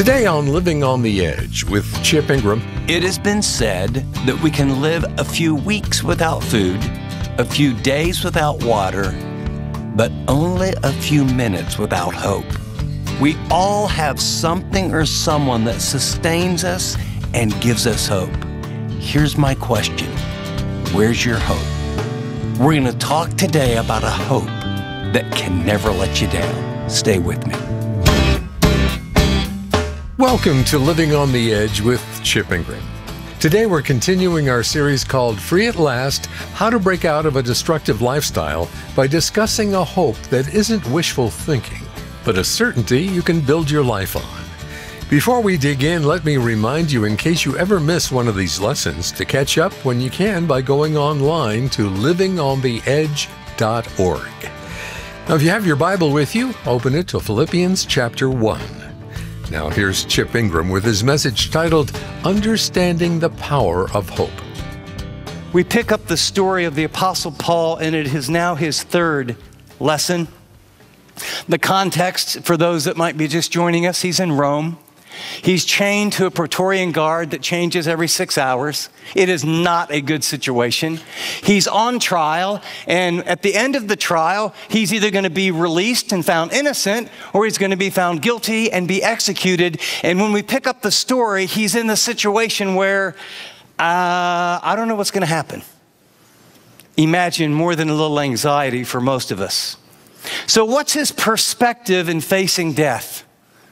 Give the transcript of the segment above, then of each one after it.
Today on Living on the Edge with Chip Ingram. It has been said that we can live a few weeks without food, a few days without water, but only a few minutes without hope. We all have something or someone that sustains us and gives us hope. Here's my question. Where's your hope? We're going to talk today about a hope that can never let you down. Stay with me. Welcome to Living on the Edge with Chip Ingram. Today we're continuing our series called Free at Last, How to Break Out of a Destructive Lifestyle by discussing a hope that isn't wishful thinking, but a certainty you can build your life on. Before we dig in, let me remind you, in case you ever miss one of these lessons, to catch up when you can by going online to livingontheedge.org. Now, if you have your Bible with you, open it to Philippians chapter 1. Now here's Chip Ingram with his message titled, Understanding the Power of Hope. We pick up the story of the Apostle Paul, and it is now his third lesson. The context, for those that might be just joining us, he's in Rome. He's chained to a Praetorian guard that changes every 6 hours. It is not a good situation. He's on trial, and at the end of the trial, he's either going to be released and found innocent, or he's going to be found guilty and be executed. And when we pick up the story, he's in the situation where, I don't know what's going to happen. Imagine more than a little anxiety for most of us. So what's his perspective in facing death?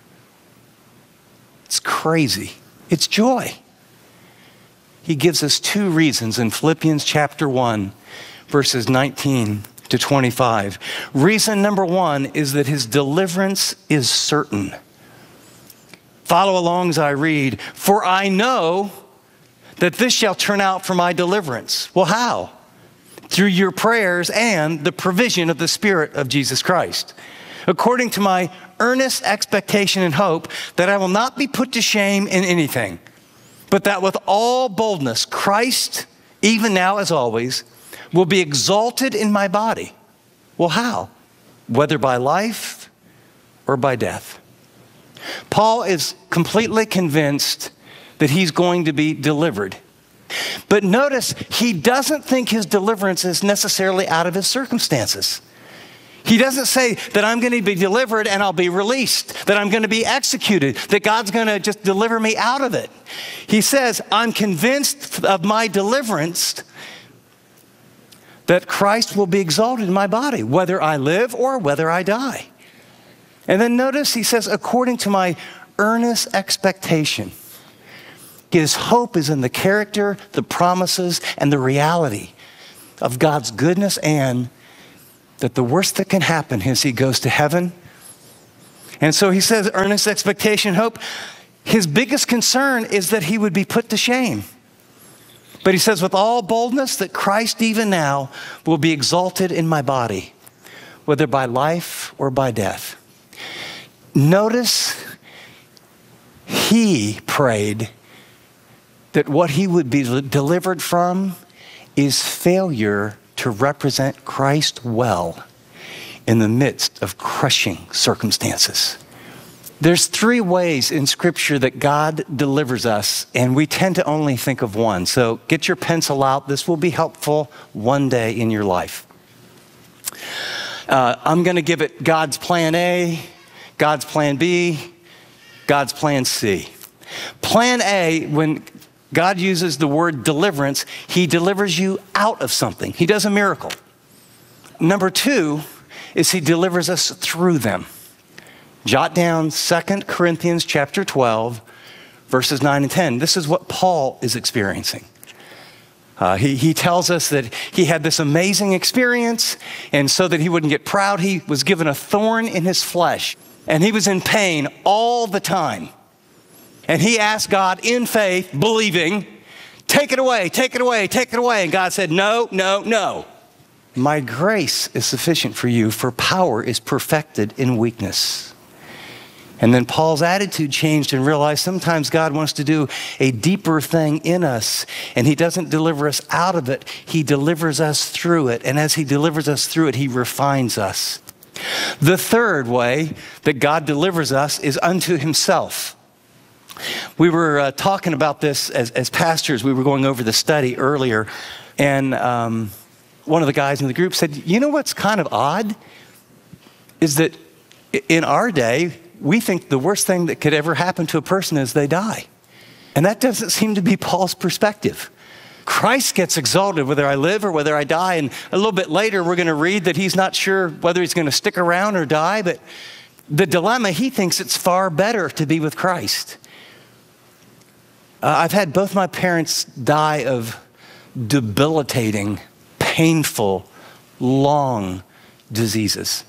It's crazy. It's joy. He gives us two reasons in Philippians chapter 1, verses 19 to 25. Reason number one is that his deliverance is certain. Follow along as I read. For I know that this shall turn out for my deliverance. Well, how? Through your prayers and the provision of the Spirit of Jesus Christ, according to my earnest expectation and hope that I will not be put to shame in anything, but that with all boldness, Christ, even now as always, will be exalted in my body. Well, how? Whether by life or by death. Paul is completely convinced that he's going to be delivered. But notice, he doesn't think his deliverance is necessarily out of his circumstances. He doesn't say that I'm going to be delivered and I'll be released, that I'm going to be executed, that God's going to just deliver me out of it. He says, I'm convinced of my deliverance that Christ will be exalted in my body, whether I live or whether I die. And then notice he says, according to my earnest expectation. His hope is in the character, the promises, and the reality of God's goodness, and that the worst that can happen is he goes to heaven. And so he says, earnest expectation, hope. His biggest concern is that he would be put to shame. But he says, with all boldness, that Christ even now will be exalted in my body, whether by life or by death. Notice he prayed that what he would be delivered from is failure to represent Christ well in the midst of crushing circumstances. There's three ways in Scripture that God delivers us, and we tend to only think of one. So get your pencil out. This will be helpful one day in your life. I'm going to give it God's plan A, God's plan B, God's plan C. Plan A, when God uses the word deliverance, he delivers you out of something. He does a miracle. Number two is he delivers us through them. Jot down 2 Corinthians chapter 12, verses 9 and 10. This is what Paul is experiencing. He tells us that he had this amazing experience, and so that he wouldn't get proud, he was given a thorn in his flesh, and he was in pain all the time. And he asked God in faith, believing, take it away, take it away, take it away. And God said, no, no, no. My grace is sufficient for you, for power is perfected in weakness. And then Paul's attitude changed and realized sometimes God wants to do a deeper thing in us, and he doesn't deliver us out of it. He delivers us through it. And as he delivers us through it, he refines us. The third way that God delivers us is unto himself. We were talking about this as pastors. We were going over the study earlier, and one of the guys in the group said, you know what's kind of odd? Is that in our day, we think the worst thing that could ever happen to a person is they die. And that doesn't seem to be Paul's perspective. Christ gets exalted whether I live or whether I die. And a little bit later, we're going to read that he's not sure whether he's going to stick around or die. But the dilemma, he thinks it's far better to be with Christ. I've had both my parents die of debilitating, painful, long diseases.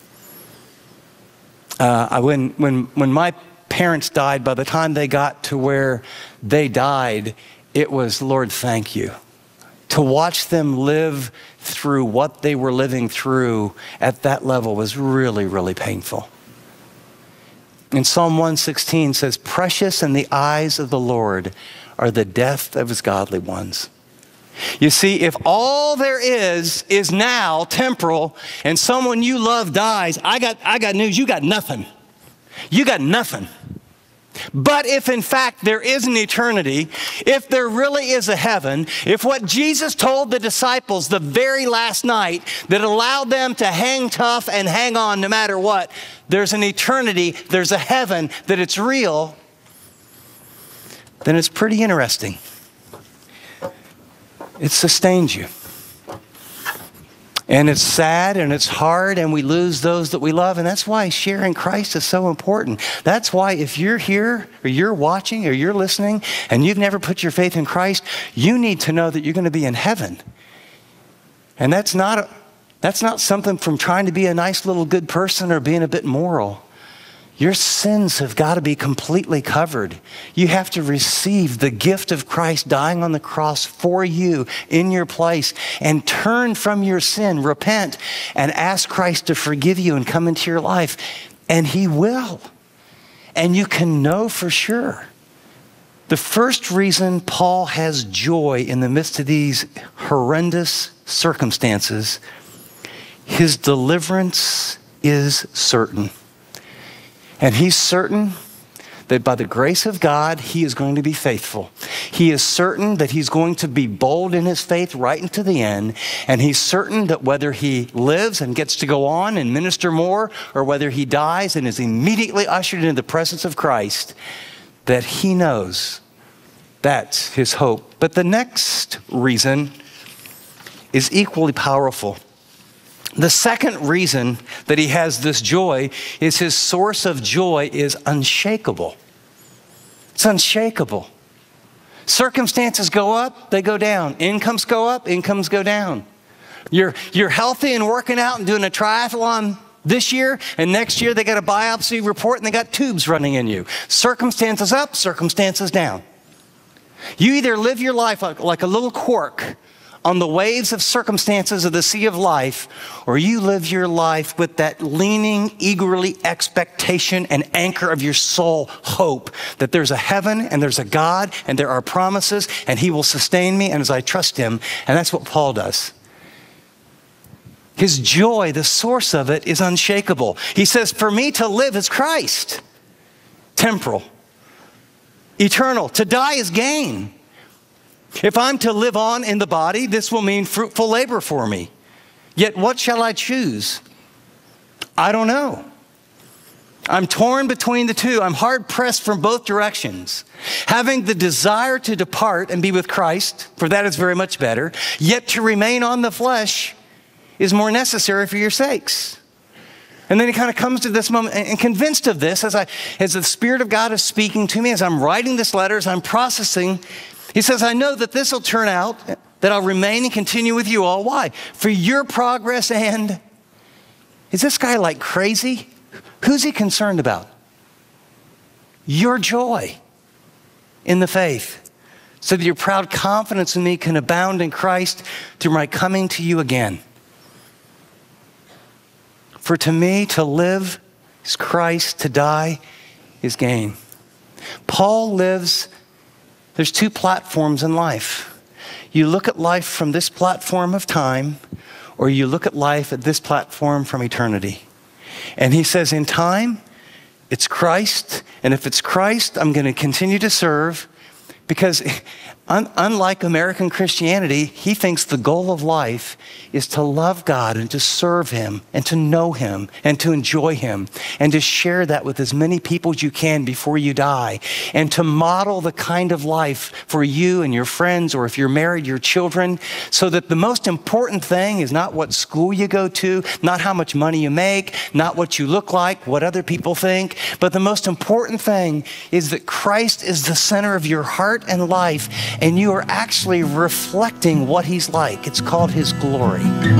When my parents died, by the time they got to where they died, it was, Lord, thank you. To watch them live through what they were living through at that level was really, really painful. In Psalm 116 says, precious in the eyes of the Lord are the death of his godly ones. You see, if all there is now temporal and someone you love dies, I got news, you got nothing. You got nothing. But if in fact there is an eternity, if there really is a heaven, if what Jesus told the disciples the very last night that allowed them to hang tough and hang on no matter what, there's an eternity, there's a heaven, that it's real, then it's pretty interesting. It sustains you. And it's sad and it's hard and we lose those that we love. And that's why sharing Christ is so important. That's why if you're here or you're watching or you're listening and you've never put your faith in Christ, you need to know that you're going to be in heaven. And that's not something from trying to be a nice little good person or being a bit moral. Your sins have got to be completely covered. You have to receive the gift of Christ dying on the cross for you in your place and turn from your sin, repent, and ask Christ to forgive you and come into your life. And he will. And you can know for sure. The first reason Paul has joy in the midst of these horrendous circumstances, his deliverance is certain. And he's certain that by the grace of God, he is going to be faithful. He is certain that he's going to be bold in his faith right into the end. And he's certain that whether he lives and gets to go on and minister more, or whether he dies and is immediately ushered into the presence of Christ, that he knows that's his hope. But the next reason is equally powerful. The second reason that he has this joy is his source of joy is unshakable. It's unshakable. Circumstances go up, they go down. Incomes go up, incomes go down. You're healthy and working out and doing a triathlon this year, and next year they got a biopsy report and they got tubes running in you. Circumstances up, circumstances down. You either live your life like a little cork on the waves of circumstances of the sea of life, or you live your life with that leaning, eagerly expectation and anchor of your soul hope that there's a heaven and there's a God and there are promises and he will sustain me and as I trust him. And that's what Paul does. His joy, the source of it, is unshakable. He says, for me to live is Christ. Temporal. Eternal. To die is gain. If I'm to live on in the body, this will mean fruitful labor for me. Yet what shall I choose? I don't know. I'm torn between the two. I'm hard pressed from both directions. Having the desire to depart and be with Christ, for that is very much better, yet to remain on the flesh is more necessary for your sakes. And then he kind of comes to this moment and convinced of this as the Spirit of God is speaking to me, as I'm writing this letter, as I'm processing. He says, I know that this will turn out, that I'll remain and continue with you all. Why? For your progress and... Is this guy like crazy? Who's he concerned about? Your joy in the faith, so that your proud confidence in me can abound in Christ through my coming to you again. For to me, to live is Christ, to die is gain. Paul lives... There's two platforms in life. You look at life from this platform of time, or you look at life at this platform from eternity. And he says in time, it's Christ, And if it's Christ, I'm going to continue to serve, because unlike American Christianity, he thinks the goal of life is to love God and to serve him and to know him and to enjoy him and to share that with as many people as you can before you die, and to model the kind of life for you and your friends, or if you're married, your children, so that the most important thing is not what school you go to, not how much money you make, not what you look like, what other people think, but the most important thing is that Christ is the center of your heart and life, and you are actually reflecting what he's like. It's called his glory.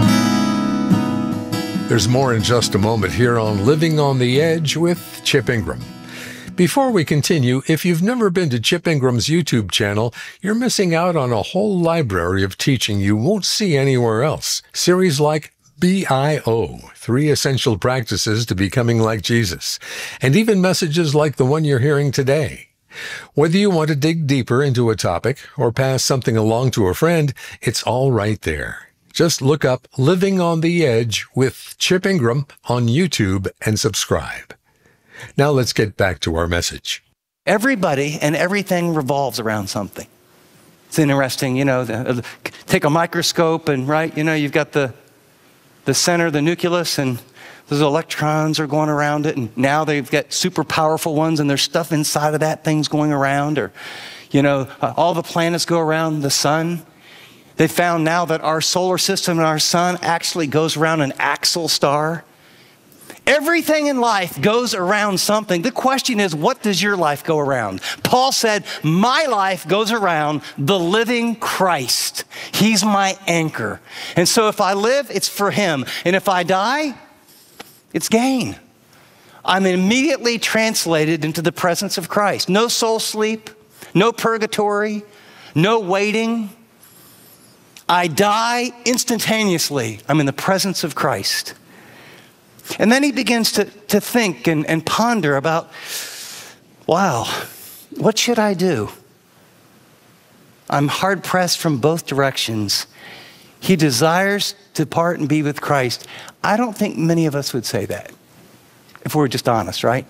There's more in just a moment here on Living on the Edge with Chip Ingram. Before we continue, if you've never been to Chip Ingram's YouTube channel, you're missing out on a whole library of teaching you won't see anywhere else. Series like BIO, 3 Essential Practices to Becoming Like Jesus, and even messages like the one you're hearing today. Whether you want to dig deeper into a topic or pass something along to a friend, it's all right there. Just look up Living on the Edge with Chip Ingram on YouTube and subscribe. Now let's get back to our message. Everybody and everything revolves around something. It's interesting, take a microscope and, you've got the center, the nucleus, and those electrons are going around it, and now they've got super powerful ones, and there's stuff inside of that thing's going around, or, all the planets go around the sun. They found now that our solar system and our sun actually goes around an axial star. Everything in life goes around something. The question is, what does your life go around? Paul said, my life goes around the living Christ. He's my anchor. And so if I live, it's for him. And if I die, it's gain. I'm immediately translated into the presence of Christ. No soul sleep, no purgatory, no waiting. I die instantaneously. I'm in the presence of Christ. And then he begins to think and ponder about, wow, what should I do? I'm hard pressed from both directions. He desires to depart and be with Christ. I don't think many of us would say that, if we're just honest, right?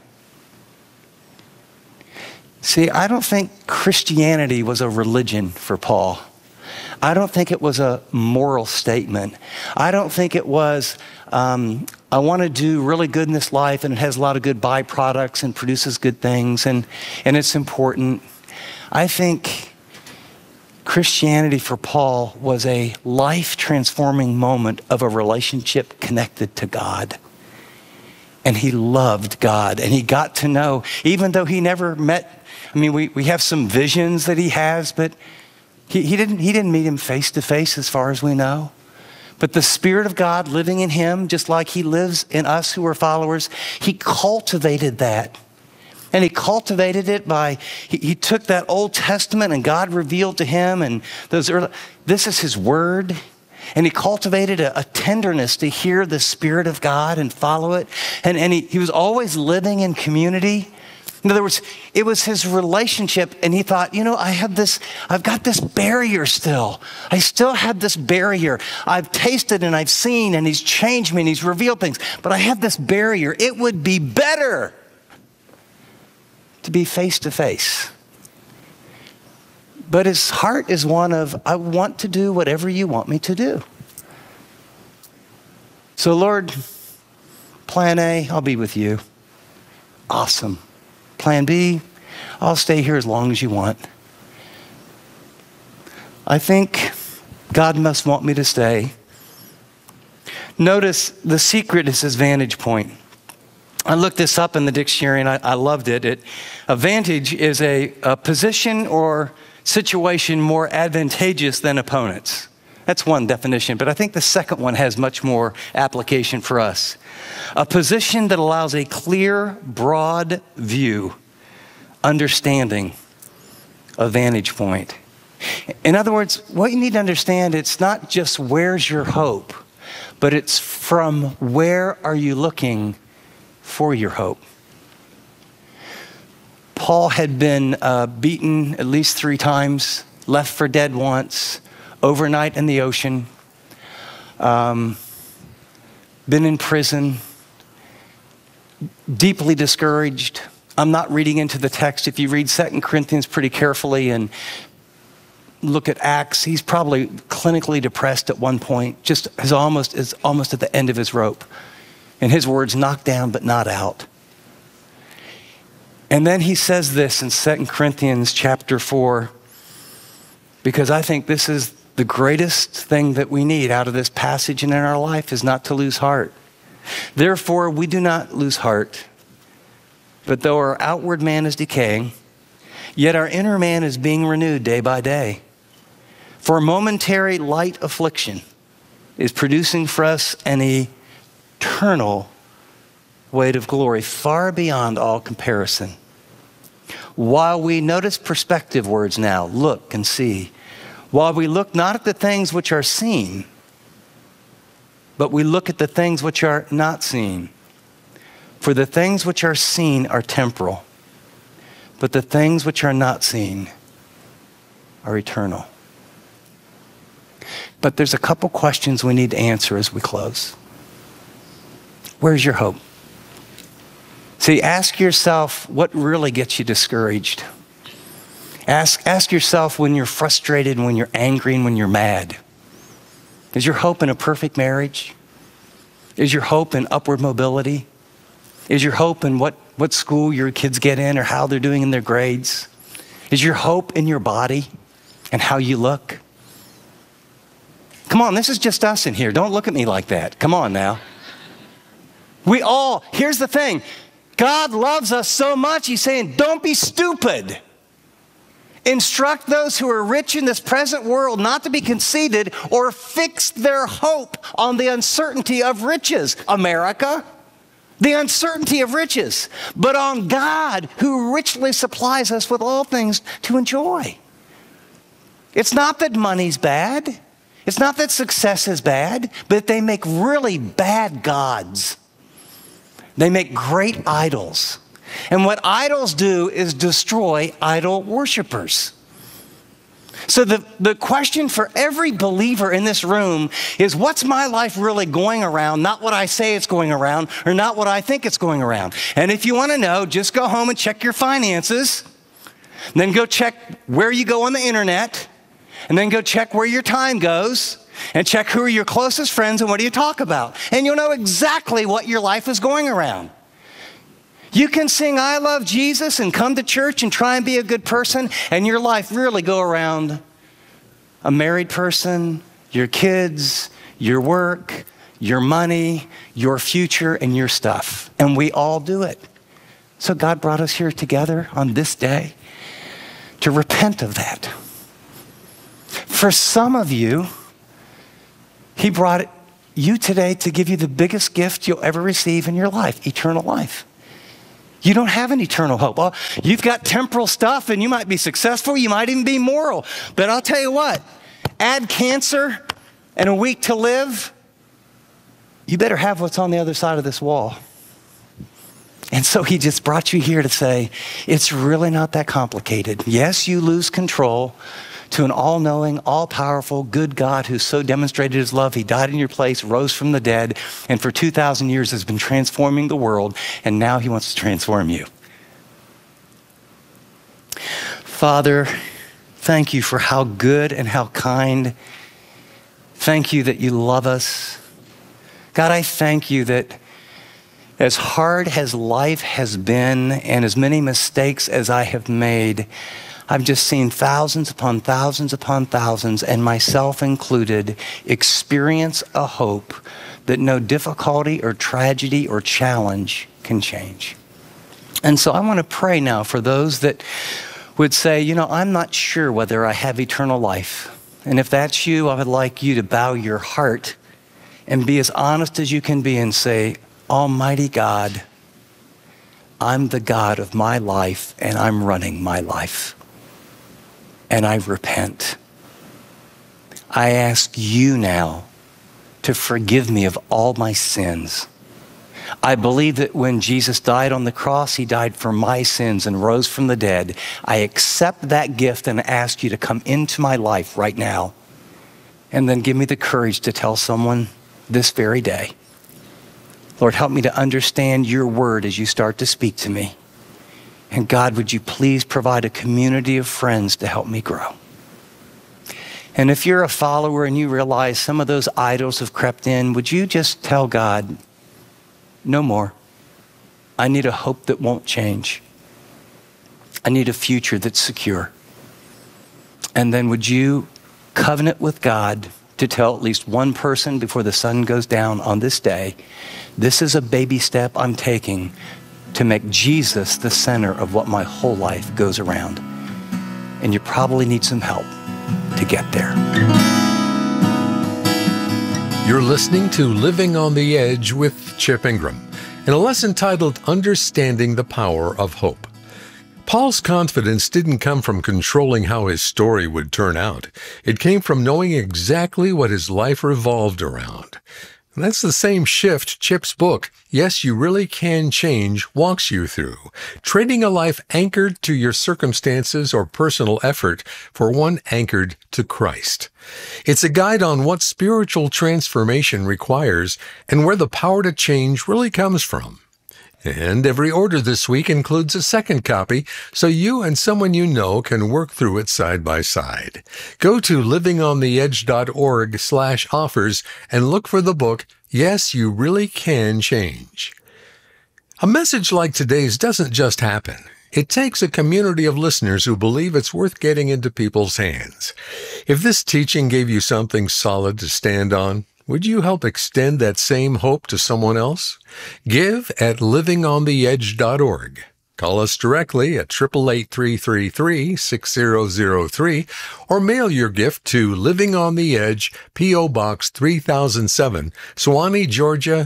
See, I don't think Christianity was a religion for Paul. I don't think it was a moral statement. I don't think it was, I want to do really good in this life, and it has a lot of good byproducts and produces good things, and it's important. I think Christianity for Paul was a life-transforming moment of a relationship connected to God. And he loved God, and he got to know, even though he never met, we have some visions that he has, but he didn't meet him face to face as far as we know. But the Spirit of God living in him, just like he lives in us who are followers, he cultivated that. And he cultivated it by, he took that Old Testament and God revealed to him, and this is his word. And he cultivated a tenderness to hear the Spirit of God and follow it. And he was always living in community. In other words, it was his relationship, and he thought, I've got this barrier still. I still have this barrier. I've tasted and I've seen, and he's changed me and he's revealed things, but I have this barrier. It would be better to be face to face. But his heart is one of, I want to do whatever you want me to do. So Lord, plan A, I'll be with you. Awesome. Plan B, I'll stay here as long as you want. I think God must want me to stay. Notice the secret is his vantage point. I looked this up in the dictionary and I loved it. A vantage is a position or situation more advantageous than opponents. That's one definition, but I think the second one has much more application for us. A position that allows a clear, broad view, understanding, a vantage point. In other words, what you need to understand, it's not just where's your hope, but it's from where are you looking for your hope. Paul had been beaten at least 3 times, left for dead once, overnight in the ocean, been in prison, deeply discouraged, I'm not reading into the text. If you read 2 Corinthians pretty carefully and look at Acts, he's probably clinically depressed at one point, just is almost at the end of his rope. In his words, knocked down but not out. And then he says this in 2 Corinthians chapter 4, because I think this is the greatest thing that we need out of this passage and in our life is not to lose heart. Therefore, we do not lose heart, but though our outward man is decaying, yet our inner man is being renewed day by day. For momentary light affliction is producing for us an eternal weight of glory far beyond all comparison. While we notice perspective words now, look and see, while we look not at the things which are seen, but we look at the things which are not seen. For the things which are seen are temporal, but the things which are not seen are eternal. But there's a couple questions we need to answer as we close. Where's your hope? See, ask yourself what really gets you discouraged. Ask yourself when you're frustrated, when you're angry, and when you're mad. Is your hope in a perfect marriage? Is your hope in upward mobility? Is your hope in what school your kids get in or how they're doing in their grades? Is your hope in your body and how you look? Come on, this is just us in here. Don't look at me like that. Come on now. Here's the thing. God loves us so much, he's saying, don't be stupid. Instruct those who are rich in this present world not to be conceited or fix their hope on the uncertainty of riches. America, the uncertainty of riches, but on God who richly supplies us with all things to enjoy. It's not that money's bad. It's not that success is bad, but they make really bad gods. They make great idols. And what idols do is destroy idol worshipers. So the question for every believer in this room is, what's my life really going around? Not what I say it's going around, or not what I think it's going around. And if you want to know, just go home and check your finances. Then go check where you go on the internet. And then go check where your time goes. And check who are your closest friends and what do you talk about. And you'll know exactly what your life is going around. You can sing I love Jesus and come to church and try and be a good person, and your life really go around a married person, your kids, your work, your money, your future, and your stuff. And we all do it. So God brought us here together on this day to repent of that. For some of you, he brought you today to give you the biggest gift you'll ever receive in your life, eternal life. You don't have an eternal hope. Well, you've got temporal stuff and you might be successful, you might even be moral. But I'll tell you what, add cancer and a week to live, you better have what's on the other side of this wall. And so he just brought you here to say, it's really not that complicated. Yes, you lose control to an all-knowing, all-powerful, good God who so demonstrated his love. He died in your place, rose from the dead, and for 2,000 years has been transforming the world, and now he wants to transform you. Father, thank you for how good and how kind. Thank you that you love us. God, I thank you that as hard as life has been and as many mistakes as I have made, I've just seen thousands upon thousands upon thousands, and myself included, experience a hope that no difficulty or tragedy or challenge can change. And so I want to pray now for those that would say, I'm not sure whether I have eternal life. And if that's you, I would like you to bow your heart and be as honest as you can be and say, Almighty God, I'm the God of my life and I'm running my life. And I repent. I ask you now to forgive me of all my sins. I believe that when Jesus died on the cross, he died for my sins and rose from the dead. I accept that gift and ask you to come into my life right now. And then give me the courage to tell someone this very day. Lord, help me to understand your word as you start to speak to me. And God, would you please provide a community of friends to help me grow? And if you're a follower and you realize some of those idols have crept in, would you just tell God, no more. I need a hope that won't change. I need a future that's secure. And then would you covenant with God to tell at least one person before the sun goes down on this day, this is a baby step I'm taking to make Jesus the center of what my whole life goes around. And you probably need some help to get there. You're listening to Living on the Edge with Chip Ingram, in a lesson titled Understanding the Power of Hope. Paul's confidence didn't come from controlling how his story would turn out. It came from knowing exactly what his life revolved around. And that's the same shift Chip's book, Yes, You Really Can Change, walks you through, trading a life anchored to your circumstances or personal effort for one anchored to Christ. It's a guide on what spiritual transformation requires and where the power to change really comes from. And every order this week includes a second copy, so you and someone you know can work through it side by side. Go to livingontheedge.org/offers and look for the book, Yes, You Really Can Change. A message like today's doesn't just happen. It takes a community of listeners who believe it's worth getting into people's hands. If this teaching gave you something solid to stand on, would you help extend that same hope to someone else? Give at livingontheedge.org. Call us directly at 888-333-6003 or mail your gift to Living on the Edge, P.O. Box 3007, Suwanee, Georgia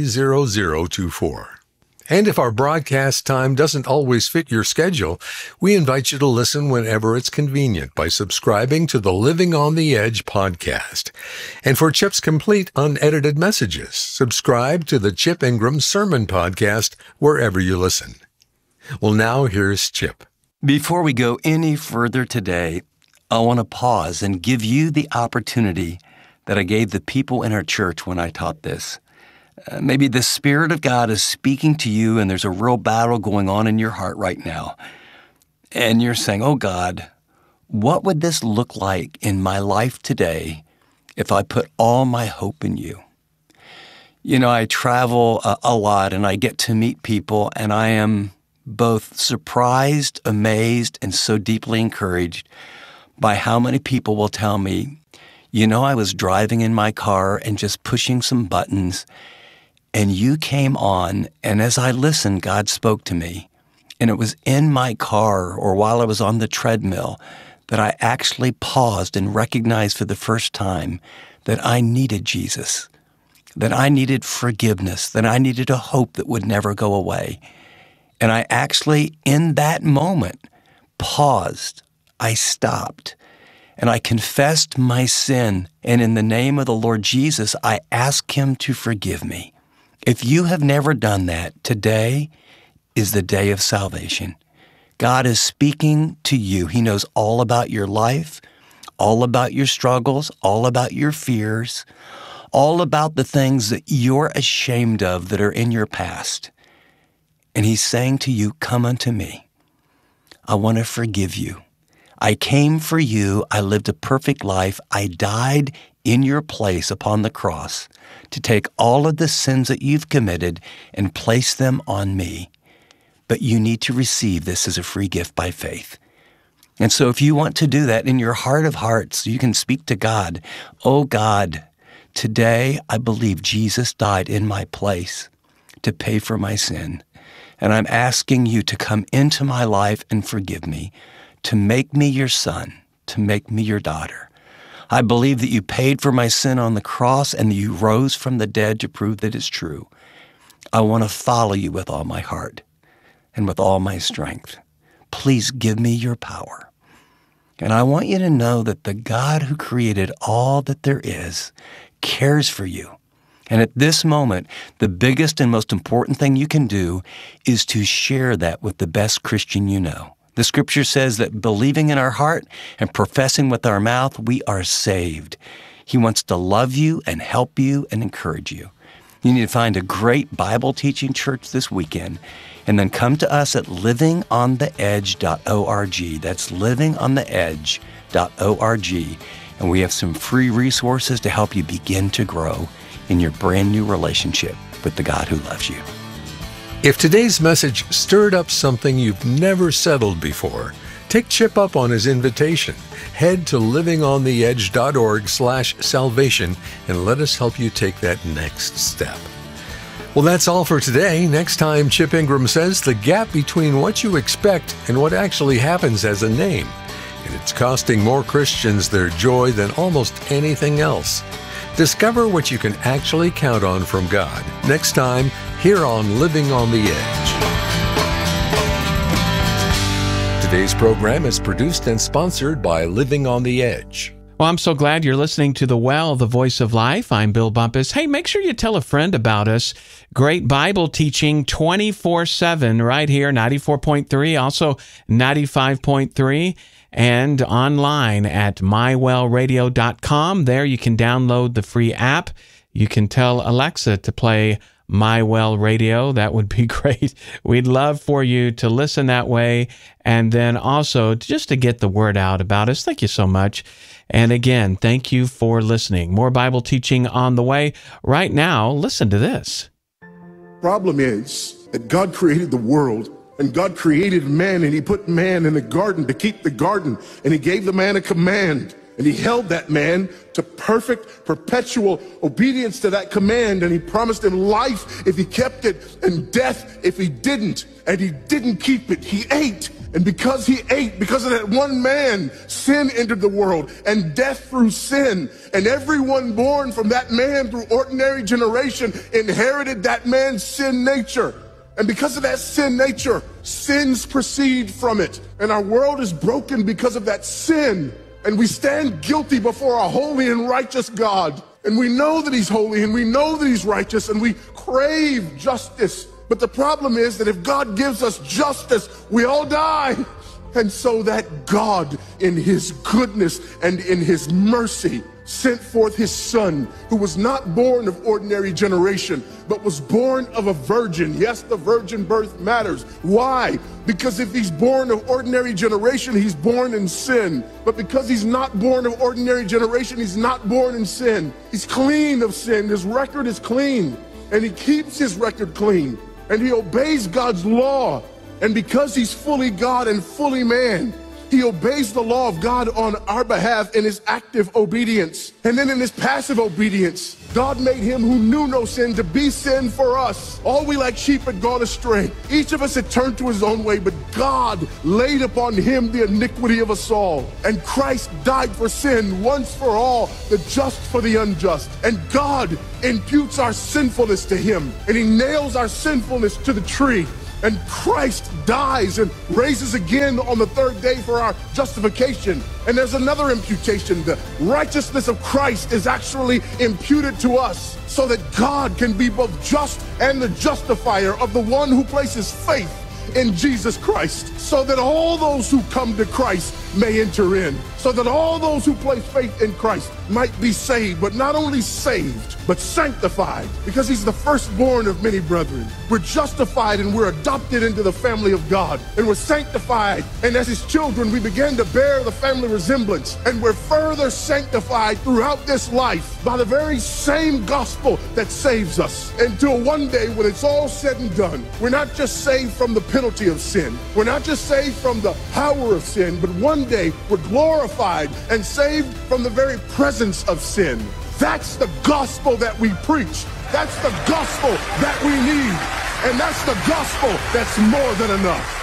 30024. And if our broadcast time doesn't always fit your schedule, we invite you to listen whenever it's convenient by subscribing to the Living on the Edge podcast. And for Chip's complete unedited messages, subscribe to the Chip Ingram Sermon Podcast wherever you listen. Well, now here's Chip. Before we go any further today, I want to pause and give you the opportunity that I gave the people in our church when I taught this. Maybe the Spirit of God is speaking to you and there's a real battle going on in your heart right now. And you're saying, oh God, what would this look like in my life today if I put all my hope in you? You know, I travel a lot and I get to meet people and I am both surprised, amazed, and so deeply encouraged by how many people will tell me, you know, I was driving in my car and just pushing some buttons and you came on, and as I listened, God spoke to me. And it was in my car or while I was on the treadmill that I actually paused and recognized for the first time that I needed Jesus, that I needed forgiveness, that I needed a hope that would never go away. And I actually, in that moment, paused. I stopped. And I confessed my sin. And in the name of the Lord Jesus, I asked him to forgive me. If you have never done that, today is the day of salvation. God is speaking to you. He knows all about your life, all about your struggles, all about your fears, all about the things that you're ashamed of that are in your past. And he's saying to you, come unto me. I want to forgive you. I came for you. I lived a perfect life. I died in your place upon the cross to take all of the sins that you've committed and place them on me. But you need to receive this as a free gift by faith. And so if you want to do that in your heart of hearts, you can speak to God. Oh God, today I believe Jesus died in my place to pay for my sin. And I'm asking you to come into my life and forgive me, to make me your son, to make me your daughter. I believe that you paid for my sin on the cross and that you rose from the dead to prove that it's true. I want to follow you with all my heart and with all my strength. Please give me your power. And I want you to know that the God who created all that there is cares for you. And at this moment, the biggest and most important thing you can do is to share that with the best Christian you know. The scripture says that believing in our heart and professing with our mouth, we are saved. He wants to love you and help you and encourage you. You need to find a great Bible teaching church this weekend, and then come to us at livingontheedge.org. That's livingontheedge.org. And we have some free resources to help you begin to grow in your brand new relationship with the God who loves you. If today's message stirred up something you've never settled before, take Chip up on his invitation. Head to livingontheedge.org/salvation and let us help you take that next step. Well, that's all for today. Next time, Chip Ingram says the gap between what you expect and what actually happens has a name, and it's costing more Christians their joy than almost anything else. Discover what you can actually count on from God next time here on Living on the Edge. Today's program is produced and sponsored by Living on the Edge. Well, I'm so glad you're listening to The Well, the Voice of Life. I'm Bill Bumpus. Hey, make sure you tell a friend about us. Great Bible teaching 24/7 right here, 94.3, also 95.3. And online at mywellradio.com. There you can download the free app. You can tell Alexa to play My Well Radio. That would be great. We'd love for you to listen that way, and then also just to get the word out about us. Thank you so much. And again, thank you for listening. More Bible teaching on the way. Right now, listen to this. Problem is that God created the world. And God created man, and he put man in a garden to keep the garden. And he gave the man a command. And he held that man to perfect, perpetual obedience to that command. And he promised him life if he kept it, and death if he didn't. And he didn't keep it. He ate. And because he ate, because of that one man, sin entered the world, and death through sin. And everyone born from that man through ordinary generation inherited that man's sin nature. And because of that sin nature, sins proceed from it. And our world is broken because of that sin. And we stand guilty before a holy and righteous God. And we know that he's holy, and we know that he's righteous, and we crave justice. But the problem is that if God gives us justice, we all die. And so that God, in his goodness and in his mercy, sent forth his son, who was not born of ordinary generation, but was born of a virgin. Yes, the virgin birth matters. Why? Because if he's born of ordinary generation, he's born in sin. But because he's not born of ordinary generation, he's not born in sin. He's clean of sin. His record is clean. And he keeps his record clean. And he obeys God's law. And because he's fully God and fully man, he obeys the law of God on our behalf in his active obedience. And then in his passive obedience, God made him who knew no sin to be sin for us. All we like sheep had gone astray. Each of us had turned to his own way, but God laid upon him the iniquity of us all. And Christ died for sin once for all, the just for the unjust. And God imputes our sinfulness to him, and he nails our sinfulness to the tree. And Christ dies and raises again on the third day for our justification. And there's another imputation. The righteousness of Christ is actually imputed to us so that God can be both just and the justifier of the one who places faith in Jesus Christ, so that all those who come to Christ may enter in, so that all those who place faith in Christ might be saved, but not only saved, but sanctified, because he's the firstborn of many brethren. We're justified and we're adopted into the family of God, and we're sanctified, and as his children we begin to bear the family resemblance, and we're further sanctified throughout this life by the very same gospel that saves us, until one day when it's all said and done, we're not just saved from the penalty of sin, we're not just saved from the power of sin, but one day we're glorified and saved from the very presence of sin. That's the gospel that we preach. That's the gospel that we need. And that's the gospel that's more than enough.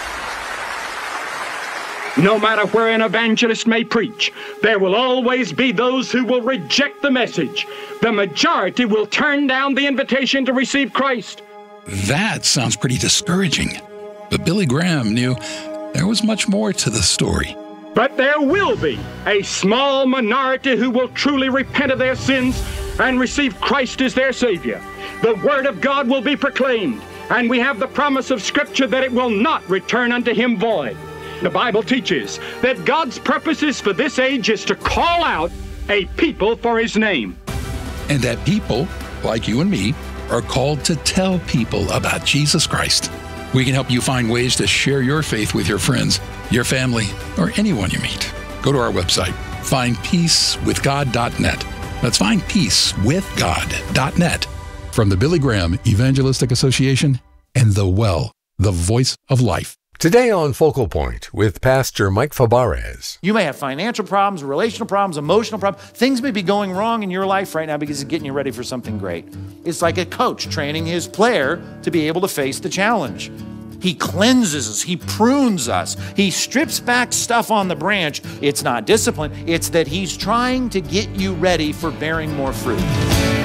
No matter where an evangelist may preach, there will always be those who will reject the message. The majority will turn down the invitation to receive Christ. That sounds pretty discouraging. But Billy Graham knew there was much more to the story. But there will be a small minority who will truly repent of their sins and receive Christ as their Savior. The Word of God will be proclaimed, and we have the promise of Scripture that it will not return unto him void. The Bible teaches that God's purposes for this age is to call out a people for his name. And that people, like you and me, are called to tell people about Jesus Christ. We can help you find ways to share your faith with your friends, your family, or anyone you meet. Go to our website, findpeacewithgod.net. That's findpeacewithgod.net. From the Billy Graham Evangelistic Association and The Well, the voice of life. Today on Focal Point with Pastor Mike Fabarez. You may have financial problems, relational problems, emotional problems. Things may be going wrong in your life right now because it's getting you ready for something great. It's like a coach training his player to be able to face the challenge. He cleanses us. He prunes us. He strips back stuff on the branch. It's not discipline. It's that he's trying to get you ready for bearing more fruit.